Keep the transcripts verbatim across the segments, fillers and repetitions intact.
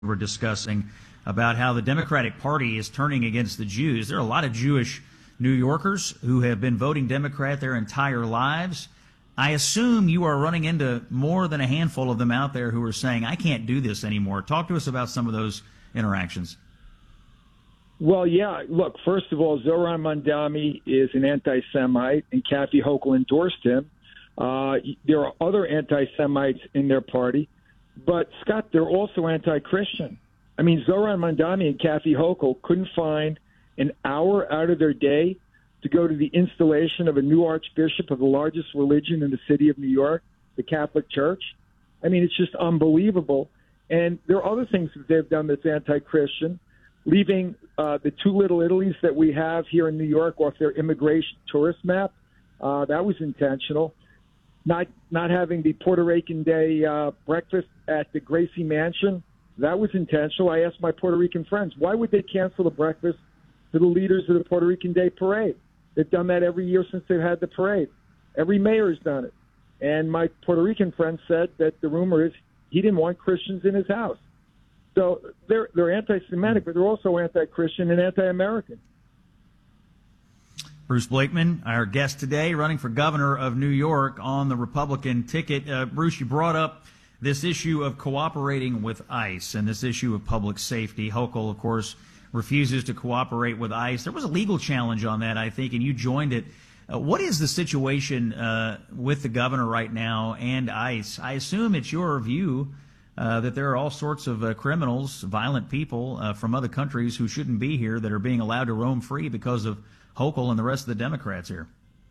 were discussing about how the Democratic Party is turning against the Jews. There are a lot of Jewish New Yorkers who have been voting Democrat their entire lives. I assume you are running into more than a handful of them out there who are saying, I can't do this anymore. Talk to us about some of those interactions. Well, yeah, look, first of all, Zohran Mamdani is an anti-Semite, and Kathy Hochul endorsed him. Uh, there are other anti-Semites in their party. But, Scott, they're also anti-Christian. I mean, Zohran Mamdani and Kathy Hochul couldn't find an hour out of their day to go to the installation of a new archbishop of the largest religion in the city of New York, the Catholic Church. I mean, it's just unbelievable. And there are other things that they've done that's anti-Christian, leaving uh, the two little Italies that we have here in New York off their immigration tourist map. Uh, that was intentional. Not not having the Puerto Rican Day uh, breakfast at the Gracie Mansion, that was intentional. I asked my Puerto Rican friends, why would they cancel the breakfast for the leaders of the Puerto Rican Day parade? They've done that every year since they've had the parade. Every mayor has done it. And my Puerto Rican friend said that the rumor is he didn't want Christians in his house. So they're they're anti-Semitic, but they're also anti-Christian and anti-American. Bruce Blakeman, our guest today, running for governor of New York on the Republican ticket. Uh, Bruce, you brought up this issue of cooperating with ICE and this issue of public safety. Hochul, of course, refuses to cooperate with ICE. There was a legal challenge on that, I think, and you joined it. Uh, what is the situation uh, with the governor right now and ICE? I assume it's your view uh, that there are all sorts of uh, criminals, violent people uh, from other countries who shouldn't be here that are being allowed to roam free because of Hochul and the rest of the Democrats here.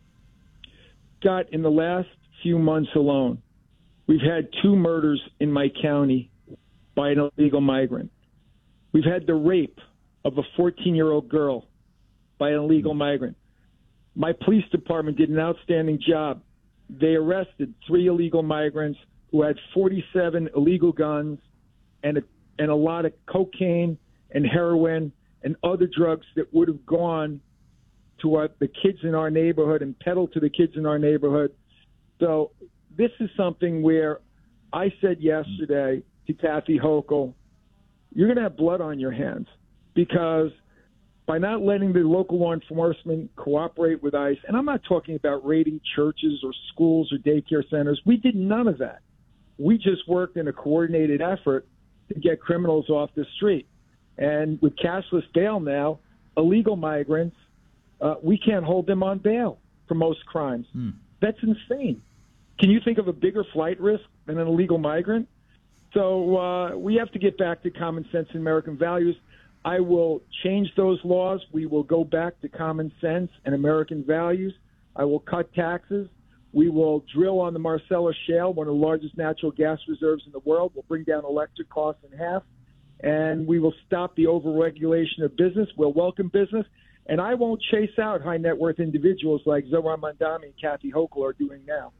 Scott, in the last few months alone, we've had two murders in my county by an illegal migrant. We've had the rape of a fourteen-year-old girl by an illegal migrant. My police department did an outstanding job. They arrested three illegal migrants who had forty-seven illegal guns and a, and a lot of cocaine and heroin and other drugs that would have gone to our, the kids in our neighborhood and peddled to the kids in our neighborhood. So this is something where I said yesterday to Kathy Hochul, you're going to have blood on your hands, because by not letting the local law enforcement cooperate with ICE, and I'm not talking about raiding churches or schools or daycare centers. We did none of that. We just worked in a coordinated effort to get criminals off the street. And with cashless bail now, illegal migrants, uh, we can't hold them on bail for most crimes. Hmm. That's insane. Can you think of a bigger flight risk than an illegal migrant? So uh, we have to get back to common sense and American values. I will change those laws. We will go back to common sense and American values. I will cut taxes. We will drill on the Marcellus Shale, one of the largest natural gas reserves in the world. We'll bring down electric costs in half. And we will stop the overregulation of business. We'll welcome business. And I won't chase out high net worth individuals like Zohran Mamdani and Kathy Hochul are doing now.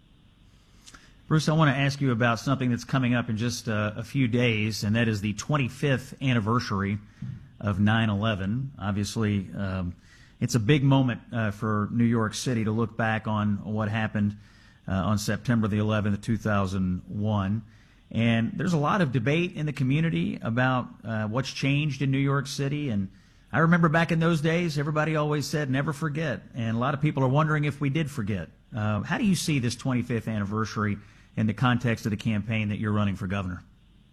Bruce, I want to ask you about something that's coming up in just uh, a few days, and that is the twenty-fifth anniversary of nine eleven. Obviously, um, it's a big moment uh, for New York City to look back on what happened uh, on September the eleventh, two thousand one. And there's a lot of debate in the community about uh, what's changed in New York City. And I remember back in those days, everybody always said, never forget. And a lot of people are wondering if we did forget. Uh, how do you see this twenty-fifth anniversary in the context of the campaign that you're running for governor?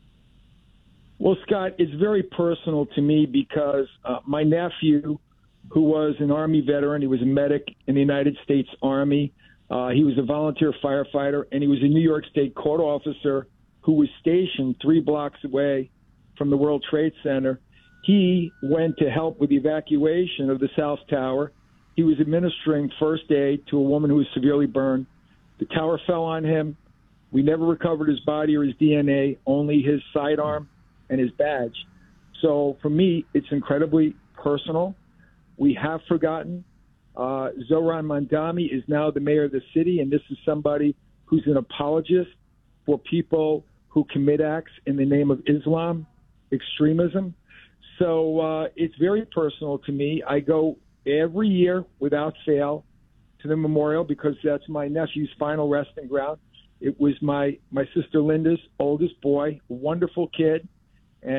Well, Scott, it's very personal to me because uh, my nephew, who was an Army veteran, he was a medic in the United States Army. Uh, he was a volunteer firefighter, and he was a New York State court officer who was stationed three blocks away from the World Trade Center. He went to help with the evacuation of the South Tower. He was administering first aid to a woman who was severely burned. The tower fell on him. We never recovered his body or his D N A, only his sidearm and his badge. So for me, it's incredibly personal. We have forgotten. Uh, Zohran Mamdani is now the mayor of the city, and this is somebody who's an apologist for people who commit acts in the name of Islam, extremism. So uh, it's very personal to me. I go every year without fail to the memorial because that's my nephew's final resting ground. It was my, my sister Linda's oldest boy, wonderful kid.